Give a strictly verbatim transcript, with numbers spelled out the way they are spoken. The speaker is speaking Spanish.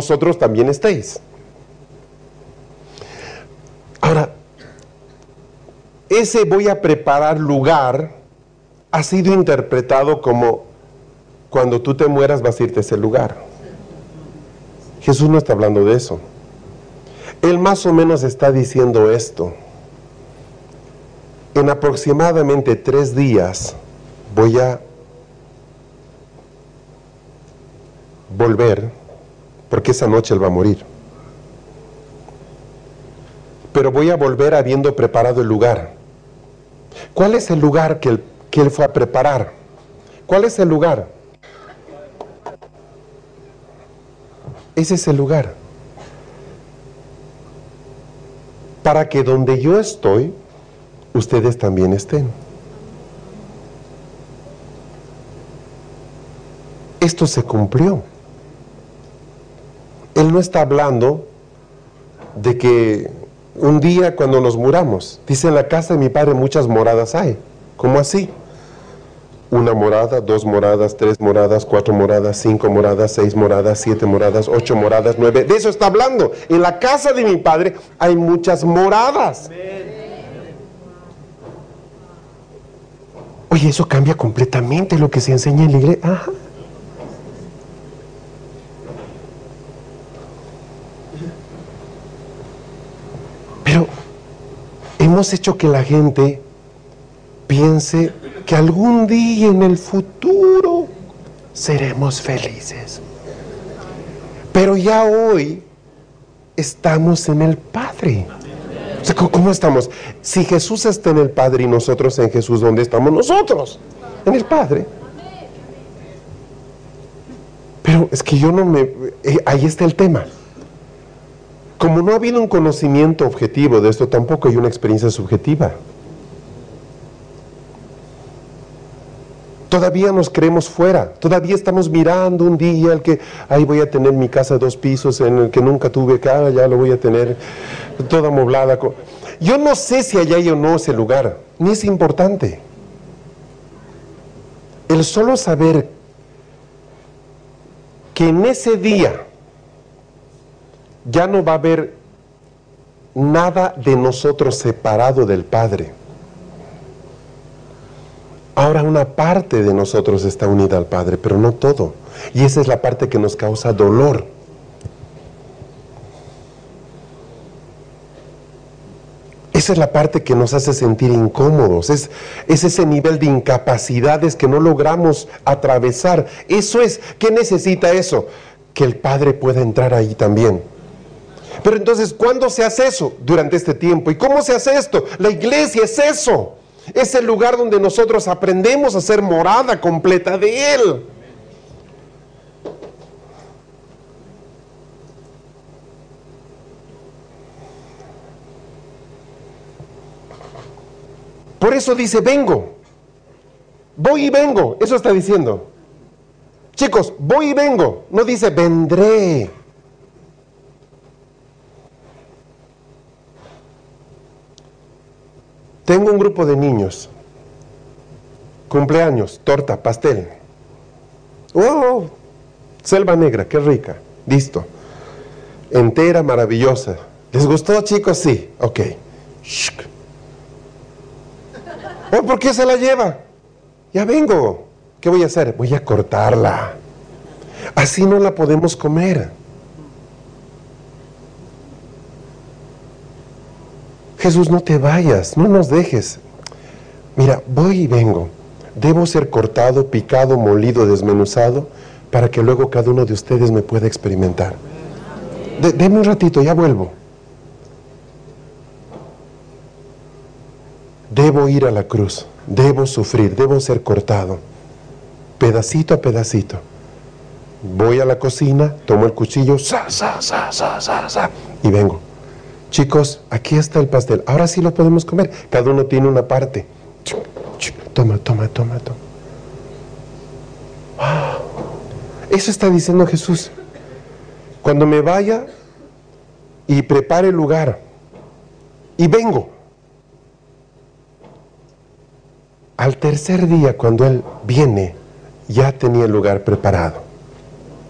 vosotros también estéis. Ahora, ese voy a preparar lugar ha sido interpretado como cuando tú te mueras vas a irte a ese lugar. Jesús no está hablando de eso. Él más o menos está diciendo esto: en aproximadamente tres días voy a volver, porque esa noche él va a morir. Pero voy a volver habiendo preparado el lugar. ¿Cuál es el lugar que él, que él fue a preparar? ¿Cuál es el lugar? Ese es el lugar. Para que donde yo estoy, ustedes también estén. Esto se cumplió. Él no está hablando de que un día cuando nos muramos, dice: en la casa de mi padre muchas moradas hay. ¿Cómo así? Una morada, dos moradas, tres moradas, cuatro moradas, cinco moradas, seis moradas, siete moradas, ocho moradas, nueve. De eso está hablando. En la casa de mi padre hay muchas moradas. Oye, eso cambia completamente lo que se enseña en la iglesia. Ajá. Pero hemos hecho que la gente piense que algún día en el futuro seremos felices. Pero ya hoy estamos en el Padre. O sea, ¿cómo estamos? Si Jesús está en el Padre y nosotros en Jesús, ¿dónde estamos nosotros? En el Padre. Pero es que yo no me... Eh, ahí está el tema. Como no ha habido un conocimiento objetivo de esto, tampoco hay una experiencia subjetiva. Todavía nos creemos fuera, todavía estamos mirando un día el que, ahí voy a tener mi casa de dos pisos en el que nunca tuve acá, ya lo voy a tener toda amoblada. Yo no sé si allá hay o no ese lugar, ni es importante. El solo saber que en ese día ya no va a haber nada de nosotros separado del Padre. Ahora una parte de nosotros está unida al Padre, pero no todo. Y esa es la parte que nos causa dolor. Esa es la parte que nos hace sentir incómodos. Es, es ese nivel de incapacidades que no logramos atravesar. Eso es, ¿qué necesita eso? Que el Padre pueda entrar ahí también. Pero entonces, ¿cuándo se hace eso? Durante este tiempo. ¿Y cómo se hace esto? La iglesia es eso. Es el lugar donde nosotros aprendemos a ser morada completa de Él. Por eso dice: vengo. Voy y vengo. Eso está diciendo. Chicos, voy y vengo. No dice vendré. Tengo un grupo de niños. Cumpleaños, torta, pastel. ¡Oh! Selva negra, qué rica. Listo. Entera, maravillosa. ¿Les gustó, chicos? Sí. Ok. Shh. Oh, ¿por qué se la lleva? Ya vengo. ¿Qué voy a hacer? Voy a cortarla. Así no la podemos comer. Jesús, no te vayas, no nos dejes. Mira, voy y vengo. Debo ser cortado, picado, molido, desmenuzado, para que luego cada uno de ustedes me pueda experimentar. De, deme un ratito, ya vuelvo. Debo ir a la cruz, debo sufrir, debo ser cortado, pedacito a pedacito. Voy a la cocina, tomo el cuchillo, sa, sa, sa, sa, sa, sa, y vengo. Chicos, aquí está el pastel. Ahora sí lo podemos comer. Cada uno tiene una parte. Toma, toma, toma, toma. Eso está diciendo Jesús. Cuando me vaya y prepare el lugar y vengo, al tercer día, cuando Él viene, ya tenía el lugar preparado.